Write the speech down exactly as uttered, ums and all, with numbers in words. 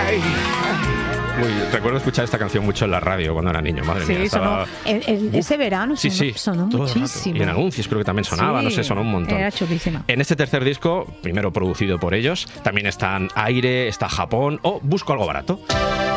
Ay. Uy, recuerdo escuchar esta canción mucho en la radio cuando era niño, madre sí, mía. Estaba... sonó, el, el, ese verano sí, sonó, sí, sonó muchísimo. Y en anuncios creo que también sonaba, sí, no sé, sonó un montón. Era chulísima. En este tercer disco, primero producido por ellos, también están Aire, está Japón o Busco algo barato.